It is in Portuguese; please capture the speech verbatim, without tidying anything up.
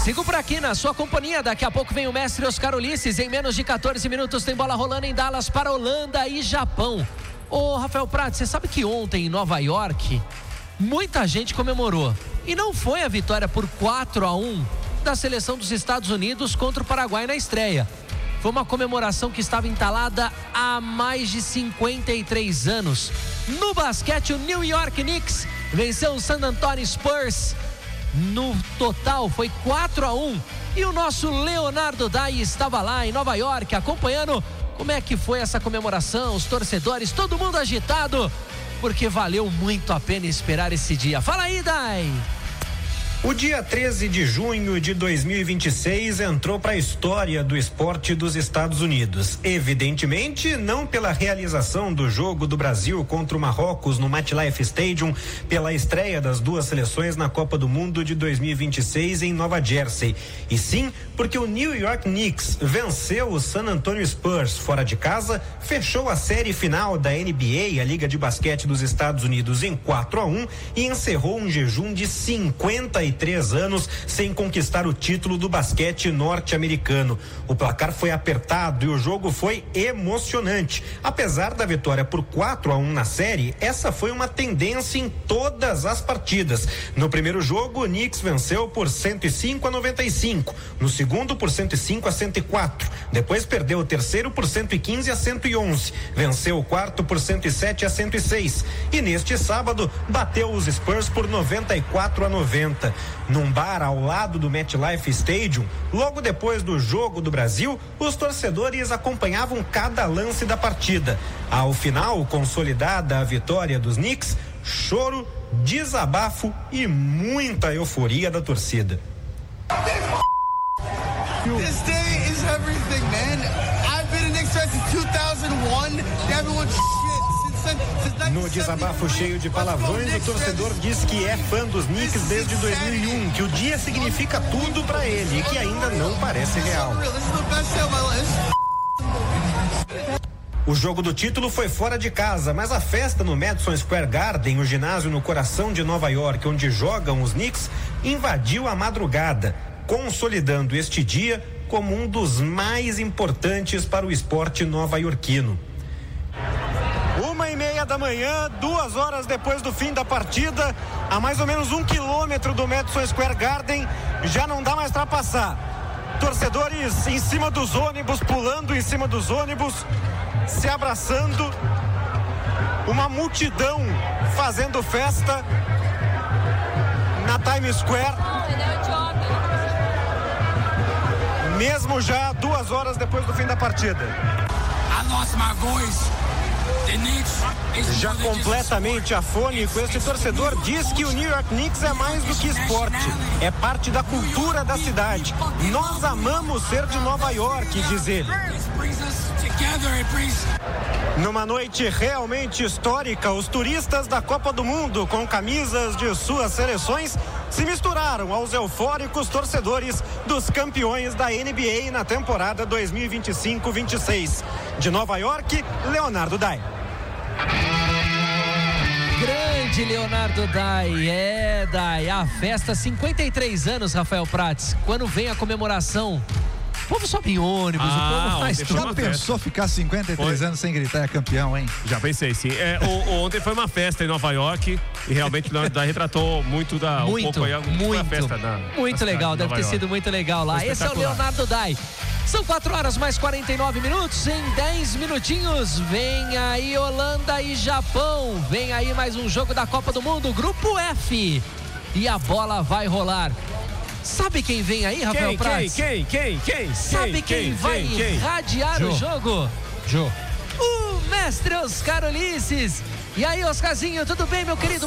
Sigo por aqui na sua companhia. Daqui a pouco vem o mestre Oscar Ulisses. Em menos de quatorze minutos tem bola rolando em Dallas para Holanda e Japão. Ô Rafael Prats, você sabe que ontem em Nova York muita gente comemorou. E não foi a vitória por quatro a um da seleção dos Estados Unidos contra o Paraguai na estreia. Foi uma comemoração que estava entalada há mais de cinquenta e três anos. No basquete, o New York Knicks venceu o San Antonio Spurs. No total foi quatro a um. E o nosso Leonardo Dai estava lá em Nova York acompanhando como é que foi essa comemoração, os torcedores, todo mundo agitado, porque valeu muito a pena esperar esse dia. Fala aí, Dai! O dia treze de junho de dois mil e vinte e seis entrou para a história do esporte dos Estados Unidos. Evidentemente, não pela realização do jogo do Brasil contra o Marrocos no MetLife Stadium, pela estreia das duas seleções na Copa do Mundo de dois mil e vinte e seis em Nova Jersey, e sim porque o New York Knicks venceu o San Antonio Spurs fora de casa, fechou a série final da N B A, a Liga de Basquete dos Estados Unidos, em quatro a um e encerrou um jejum de cinquenta e três anos sem conquistar o título do basquete norte-americano. O placar foi apertado e o jogo foi emocionante. Apesar da vitória por quatro a um na série, essa foi uma tendência em todas as partidas. No primeiro jogo, o Knicks venceu por cento e cinco a noventa e cinco, no segundo por cento e cinco a cento e quatro, depois perdeu o terceiro por cento e quinze a cento e onze, venceu o quarto por cento e sete a cento e seis e neste sábado bateu os Spurs por noventa e quatro a noventa. Num bar ao lado do MetLife Stadium, logo depois do jogo do Brasil, os torcedores acompanhavam cada lance da partida. Ao final, consolidada a vitória dos Knicks, choro, desabafo e muita euforia da torcida. This day is everything, man. I've been a Knicks fan since two thousand one. Everyone's shit. No desabafo cheio de palavrões, o torcedor diz que é fã dos Knicks desde dois mil e um, que o dia significa tudo pra ele e que ainda não parece real. O jogo do título foi fora de casa, mas a festa no Madison Square Garden, o ginásio no coração de Nova York, onde jogam os Knicks, invadiu a madrugada, consolidando este dia como um dos mais importantes para o esporte nova-iorquino. Uma e meia da manhã, duas horas depois do fim da partida, a mais ou menos um quilômetro do Madison Square Garden, já não dá mais para passar. Torcedores em cima dos ônibus, pulando em cima dos ônibus, se abraçando, uma multidão fazendo festa na Times Square, mesmo já duas horas depois do fim da partida. I lost my voice. Já completamente afônico, este torcedor diz que o New York Knicks é mais do que esporte, é parte da cultura da cidade. Nós amamos ser de Nova York, diz ele. Numa noite realmente histórica, os turistas da Copa do Mundo, com camisas de suas seleções, se misturaram aos eufóricos torcedores dos campeões da N B A na temporada dois mil e vinte e cinco vinte e seis. De Nova York, Leonardo Dai. Grande Leonardo Dai, é Dai, a festa, cinquenta e três anos, Rafael Prats, quando vem a comemoração, o povo sobe em ônibus, ah, o povo faz tudo. Já pensou ficar cinquenta e três foi. anos sem gritar é campeão, hein? Já pensei, sim. É, o, ontem foi uma festa em Nova York e realmente o Leonardo Dai retratou muito da muito, um pouco aí, muito, a festa da, muito da legal, deve ter York. sido muito legal lá. Esse é o Leonardo Dai. São quatro horas mais quarenta e nove minutos. Em dez minutinhos vem aí Holanda e Japão. Vem aí mais um jogo da Copa do Mundo, Grupo F. E a bola vai rolar. Sabe quem vem aí, Rafael quem, Prats? Quem, quem, quem, quem? Sabe quem, quem vai quem, quem? irradiar Jô. o jogo? Jô. O mestre Oscar Ulisses. E aí, Oscarzinho, tudo bem, meu querido?